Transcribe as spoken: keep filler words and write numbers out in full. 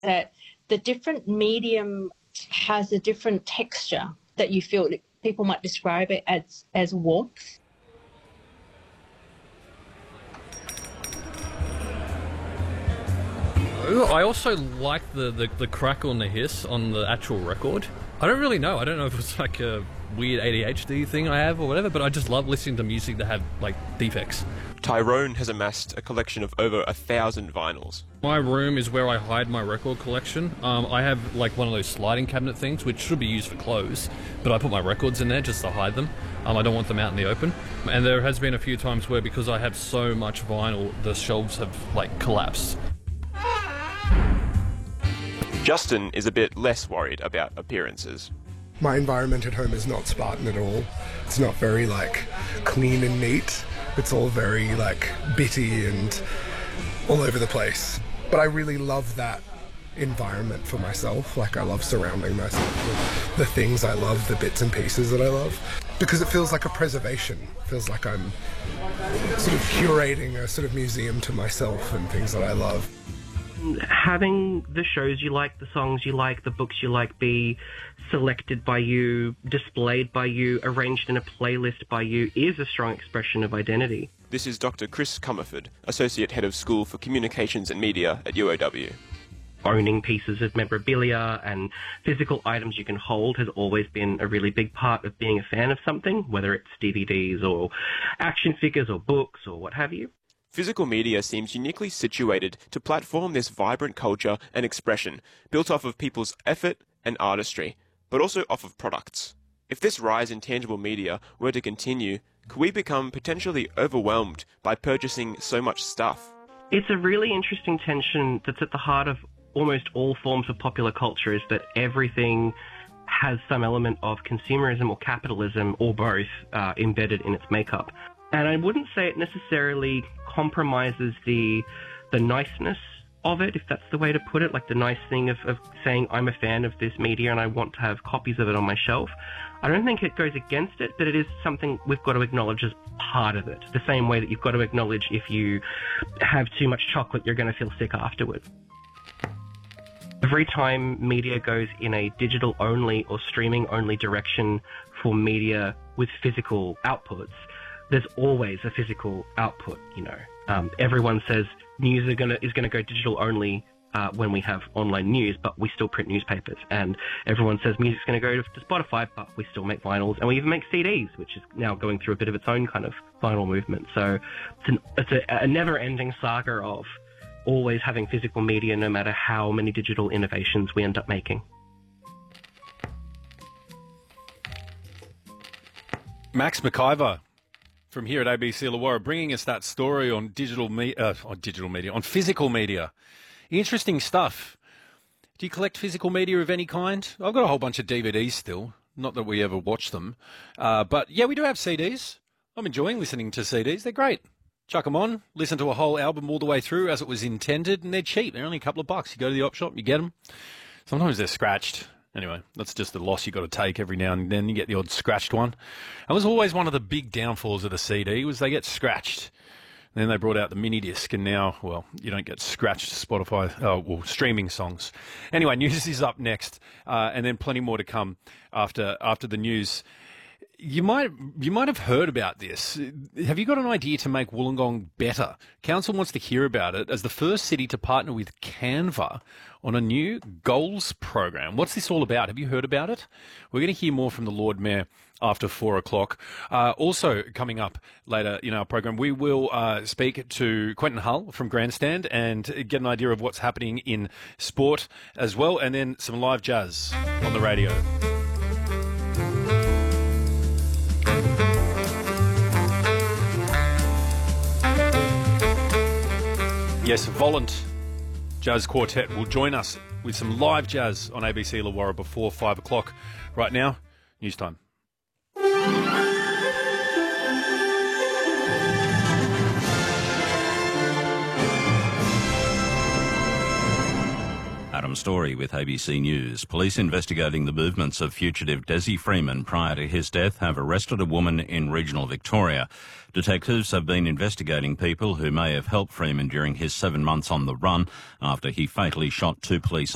that the different medium has a different texture that you feel. People might describe it as, as warmth. I also like the, the, the crackle and the hiss on the actual record. I don't really know. I don't know if it's like a weird A D H D thing I have or whatever, but I just love listening to music that have, like, defects. Tyrone has amassed a collection of over a thousand vinyls. My room is where I hide my record collection. Um, I have, like, one of those sliding cabinet things, which should be used for clothes, but I put my records in there just to hide them. Um, I don't want them out in the open. And there has been a few times where, because I have so much vinyl, the shelves have, like, collapsed. Justin is a bit less worried about appearances. My environment at home is not Spartan at all. It's not very, like, clean and neat. It's all very, like, bitty and all over the place. But I really love that environment for myself. Like, I love surrounding myself with the things I love, the bits and pieces that I love, because it feels like a preservation. It feels like I'm sort of curating a sort of museum to myself and things that I love. Having the shows you like, the songs you like, the books you like be selected by you, displayed by you, arranged in a playlist by you is a strong expression of identity. This is Doctor Chris Comerford, Associate Head of School for Communications and Media at U O W. Owning pieces of memorabilia and physical items you can hold has always been a really big part of being a fan of something, whether it's D V Ds or action figures or books or what have you. Physical media seems uniquely situated to platform this vibrant culture and expression, built off of people's effort and artistry, but also off of products. If this rise in tangible media were to continue, could we become potentially overwhelmed by purchasing so much stuff? It's a really interesting tension that's at the heart of almost all forms of popular culture, is that everything has some element of consumerism or capitalism or both uh, embedded in its makeup. And I wouldn't say it necessarily compromises the the niceness of it, if that's the way to put it, like the nice thing of, of saying I'm a fan of this media and I want to have copies of it on my shelf. I don't think it goes against it, but it is something we've got to acknowledge as part of it. The same way that you've got to acknowledge if you have too much chocolate, you're going to feel sick afterward. Every time media goes in a digital-only or streaming-only direction for media with physical outputs, there's always a physical output, you know. Um, everyone says news are gonna, is going to go digital-only uh, when we have online news, but we still print newspapers. And everyone says music's going to go to Spotify, but we still make vinyls. And we even make C Ds, which is now going through a bit of its own kind of vinyl movement. So it's, an, it's a, a never-ending saga of always having physical media, no matter how many digital innovations we end up making. Max McIver from here at A B C Illawarra, bringing us that story on digital, me- uh, on digital media, on physical media. Interesting stuff. Do you collect physical media of any kind? I've got a whole bunch of D V Ds still. Not that we ever watch them. Uh, but, yeah, we do have C Ds. I'm enjoying listening to C Ds. They're great. Chuck them on, listen to a whole album all the way through as it was intended, and they're cheap. They're only a couple of bucks. You go to the op shop, you get them. Sometimes they're scratched. Anyway, that's just the loss you got to take every now and then. You get the odd scratched one. That was always one of the big downfalls of the C D, was they get scratched. And then they brought out the mini disc, and now, well, you don't get scratched Spotify, oh, well, streaming songs. Anyway, news is up next, uh, and then plenty more to come after after the news. You might you might have heard about this. Have you got an idea to make Wollongong better? Council wants to hear about it as the first city to partner with Canva on a new goals program. What's this all about? Have you heard about it? We're going to hear more from the Lord Mayor after four o'clock. Uh, also coming up later in our program, we will uh, speak to Quentin Hull from Grandstand and get an idea of what's happening in sport as well, and then some live jazz on the radio. Yes, Volant Jazz Quartet will join us with some live jazz on A B C Illawarra before five o'clock. Right now, news time. Adam Story with A B C News. Police investigating the movements of fugitive Desi Freeman prior to his death have arrested a woman in regional Victoria. Detectives have been investigating people who may have helped Freeman during his seven months on the run after he fatally shot two police